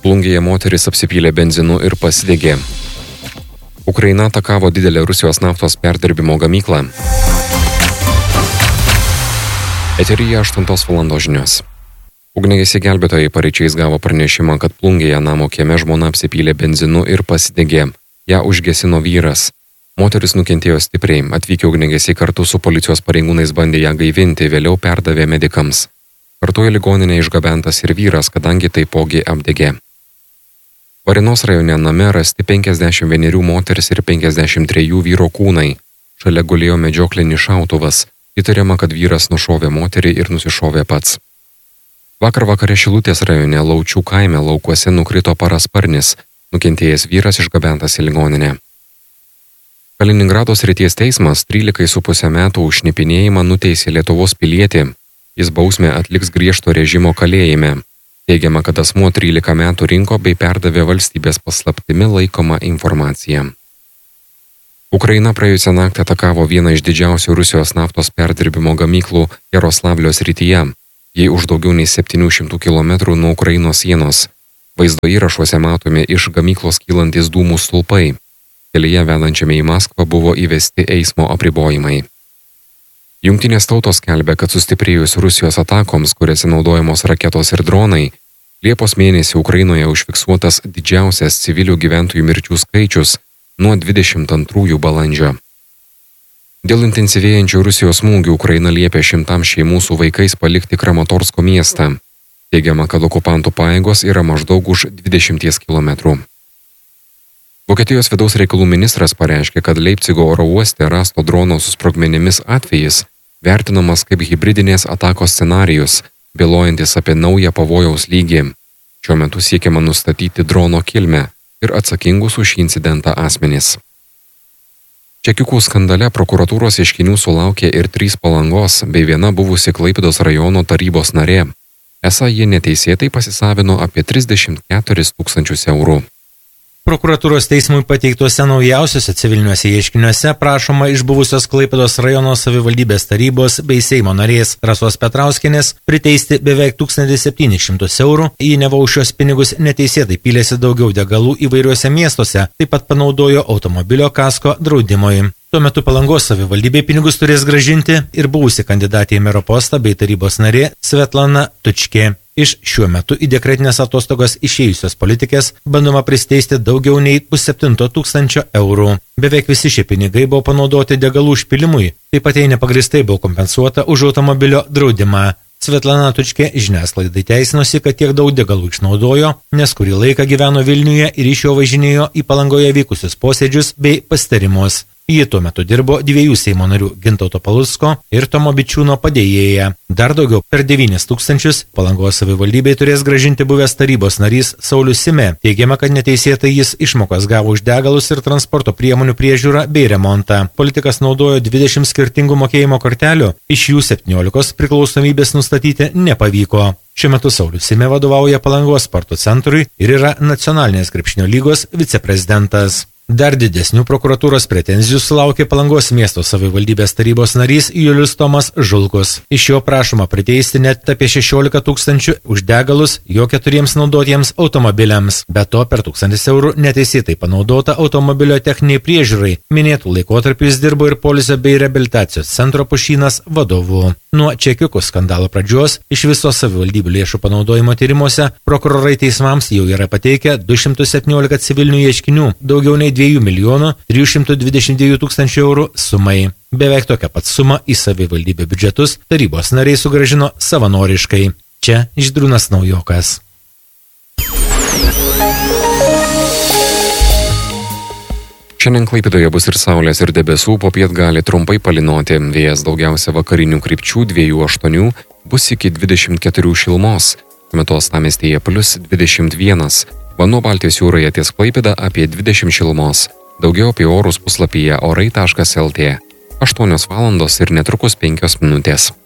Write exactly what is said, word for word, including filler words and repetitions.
Plungėje moteris apsipylė benzinu ir pasidegė. Ukraina atakavo didelę Rusijos naftos perdirbimo gamyklą. Eteryje aštuntos valandos žinios. Ugniagesiai gelbėtojai paryčiais gavo pranešimą, kad Plungėje namo kieme žmona apsipylė benzinu ir pasidegė. Ją užgesino vyras. Moteris nukentėjo stipriai, atvykę ugniagesiai kartu su policijos pareigūnais bandė ją gaivinti, vėliau perdavė medikams. Kartu į ligoninę išgabentas ir vyras, kadangi taipogi apdegė. Varėnos rajone name rasti penkiasdešimt vienerių moters ir penkiasdešimt trejų vyro kūnai. Šalia gulėjo medžioklinis šautuvas. Įtariama, kad vyras nušovė moterį ir nusišovė pats. Vakar vakare Šilutės rajone Laučių kaime laukuose nukrito parasparnis. Nukentėjęs vyras išgabentas į ligoninę. Kaliningrado srities teismas trylikai su pusę metų už šnipinėjimą nuteisė Lietuvos pilietį. Jis bausmę atliks griežto režimo kalėjime. Teigiama, kad asmuo trylika metų rinko bei perdavė valstybės paslaptimi laikomą informaciją. Ukraina praėjusią naktį atakavo vieną iš didžiausių Rusijos naftos perdirbimo gamyklų Jaroslavlio srityje. Ji už daugiau nei septynių šimtų kilometrų nuo Ukrainos sienos. Vaizdo įrašuose matomi iš gamyklos kylantis dūmų stulpai. Kelyje vedančiame į Maskvą buvo įvesti eismo apribojimai. Jungtinės tautos skelbia, kad sustiprėjus Rusijos atakoms, kuriuose naudojamos raketos ir dronai, Liepos mėnesį Ukrainoje užfiksuotas didžiausias civilių gyventojų mirčių skaičius nuo dvidešimt antrųjų balandžio. Dėl intensyvėjančių Rusijos smūgių Ukraina liepia šimtams šeimų su vaikais palikti Kramatorsko miestą. Teigiama, kad okupantų pajėgos yra maždaug už dvidešimties kilometrų. Vokietijos vidaus reikalų ministras pareiškė, kad Leipcigo oro uoste rasto drono su sprogmenimis atvejis vertinamas kaip hibridinės atakos scenarijus, bylojantis apie naują pavojaus lygį. Šiuo metu siekiama nustatyti drono kilmę ir atsakingus už šį incidentą asmenys. Čekiukų skandale prokuratūros ieškinių sulaukė ir trys Palangos bei viena buvusi Klaipėdos rajono tarybos narė. Esą jie neteisėtai pasisavino apie trisdešimt keturis tūkstančius eurų. Prokuratūros teismui pateiktuose naujausiuose civiliniuose ieškiniuose prašoma iš buvusios Klaipėdos rajono savivaldybės tarybos bei Seimo narės Rasos Petrauskienės priteisti beveik tūkstantį septynis šimtus eurų, ji neva už šios pinigus neteisėtai pylėsi daugiau degalų įvairiuose miestuose, taip pat panaudojo automobilio kasko draudimui. Tuo metu Palangos savivaldybė pinigus turės grąžinti ir buvusi kandidatė į mero postą bei tarybos narė Svetlana Tučkė. Iš šiuo metu į dekretinės atostogas išėjusios politikės bandoma pristeisti daugiau nei pusseptinto tūkstančio eurų. Beveik visi šie pinigai buvo panaudoti degalų užpilimui, taip pat jai nepagristai buvo kompensuota už automobilio draudimą. Svetlana Tučkė žiniasklaidai teisinosi, kad tiek daug degalų išnaudojo, nes kurį laiką gyveno Vilniuje ir iš jo važinėjo į Palangoje vykusius posėdžius bei pasitarimus. Ji tuo metu dirbo dviejų Seimo narių Gintauto Palucko ir Tomo Bičiūno padėjėja. Dar daugiau per devynis tūkstančius Palangos savivaldybei turės grąžinti buvęs tarybos narys Saulius Sime. Teigiama, kad neteisėtai jis išmokas gavo už degalus ir transporto priemonių priežiūrą bei remontą. Politikas naudojo dvidešimt skirtingų mokėjimo kortelių, iš jų septyniolikos priklausomybės nustatyti nepavyko. Šiuo metu Saulius Sime vadovauja Palangos sporto centrui ir yra nacionalinės krepšinio lygos viceprezidentas. Dar didesnių prokuratūros pretenzijų sulaukė Palangos miesto savivaldybės tarybos narys Julius Tomas Žulkus. Iš jo prašoma priteisti net apie šešiolika tūkstančių už degalus jo keturiems naudotiems automobiliams. Be to per tūkstantis eurų neteisėtai panaudota automobilio techniniai priežiūrai. Minėtų laikotarpiu jis dirbo ir poilsio bei reabilitacijos centro Pušynas vadovu. Nuo čekiukų skandalo pradžios iš viso savivaldybių lėšų panaudojimo tyrimuose prokurorai teismams jau yra pateikę du šimtus septyniolika civilinių ieškinių, daugiau nei dviejų milijonų trijų šimtų dvidešimt dviejų tūkstančių eurų sumai. Beveik tokią pat sumą į savivaldybių biudžetus tarybos nariai sugrąžino savanoriškai. Čia Žydrūnas Naujokas. Šiandien Klaipėdoje bus ir saulės, ir debesų, popiet gali trumpai palynoti. Vėjas daugiausia vakarinių krypčių dviejų aštuonių, bus iki dvidešimt keturių šilumos. Tuo metu uostamiestyje plius dvidešimt vienas. Vanduo Baltijos jūroje ties Klaipėda apie dvidešimt šilumos. Daugiau apie orus puslapyje orai taškas lt. aštuonios valandos ir netrukus penkios minutės.